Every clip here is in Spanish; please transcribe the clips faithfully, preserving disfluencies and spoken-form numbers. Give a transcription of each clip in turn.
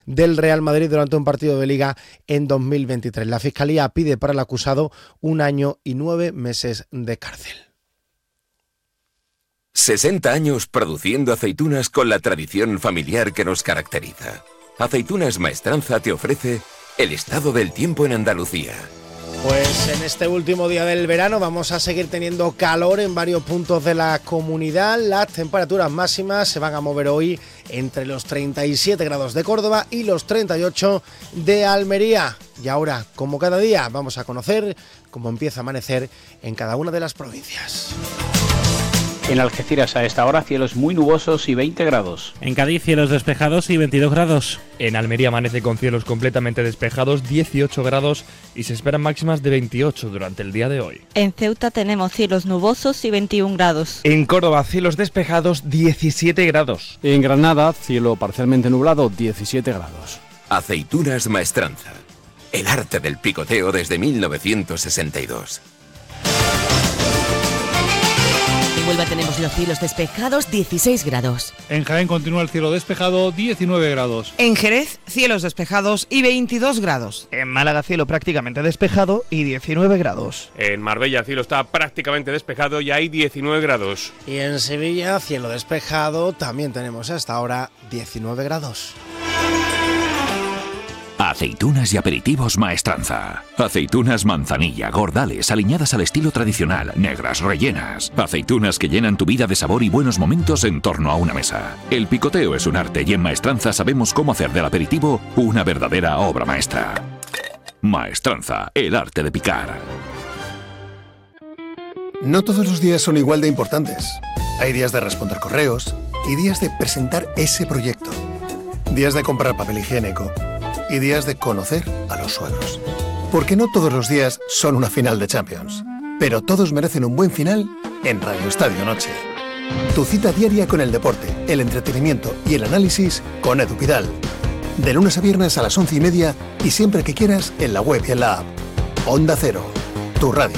del Real Madrid durante un partido de Liga en dos mil veintitrés. La Fiscalía pide para el acusado un año y nueve meses de cárcel. sesenta años produciendo aceitunas con la tradición familiar que nos caracteriza. Aceitunas Maestranza te ofrece el estado del tiempo en Andalucía. Pues en este último día del verano vamos a seguir teniendo calor en varios puntos de la comunidad. Las temperaturas máximas se van a mover hoy entre los treinta y siete grados de Córdoba y los treinta y ocho de Almería. Y ahora, como cada día, vamos a conocer cómo empieza a amanecer en cada una de las provincias. En Algeciras a esta hora cielos muy nubosos y veinte grados. En Cádiz cielos despejados y veintidós grados. En Almería amanece con cielos completamente despejados, dieciocho grados y se esperan máximas de veintiocho durante el día de hoy. En Ceuta tenemos cielos nubosos y veintiún grados. En Córdoba cielos despejados, diecisiete grados. En Granada cielo parcialmente nublado, diecisiete grados. Aceitunas Maestranza. El arte del picoteo desde mil novecientos sesenta y dos. En Huelva tenemos los cielos despejados, dieciséis grados. En Jaén continúa el cielo despejado, diecinueve grados. En Jerez, cielos despejados y veintidós grados. En Málaga, cielo prácticamente despejado y diecinueve grados. En Marbella, el cielo está prácticamente despejado y hay diecinueve grados. Y en Sevilla, cielo despejado, también tenemos hasta ahora diecinueve grados. Aceitunas y aperitivos Maestranza. Aceitunas manzanilla, gordales, aliñadas al estilo tradicional, negras, rellenas. Aceitunas que llenan tu vida de sabor y buenos momentos en torno a una mesa. El picoteo es un arte y en Maestranza sabemos cómo hacer del aperitivo una verdadera obra maestra. Maestranza, el arte de picar. No todos los días son igual de importantes. Hay días de responder correos y días de presentar ese proyecto. Días de comprar papel higiénico y días de conocer a los suegros. Porque no todos los días son una final de Champions, pero todos merecen un buen final en Radio Estadio Noche. Tu cita diaria con el deporte, el entretenimiento y el análisis con Edu Pidal. De lunes a viernes a las once y media y siempre que quieras en la web y en la app. Onda Cero, tu radio.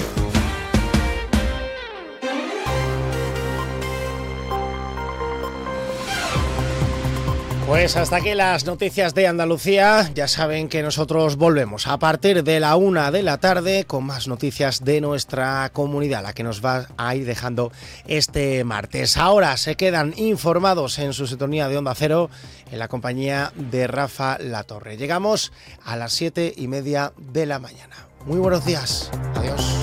Pues hasta aquí las noticias de Andalucía. Ya saben que nosotros volvemos a partir de la una de la tarde con más noticias de nuestra comunidad, la que nos va a ir dejando este martes. Ahora se quedan informados en su sintonía de Onda Cero en la compañía de Rafa Latorre. Llegamos a las siete y media de la mañana. Muy buenos días. Adiós.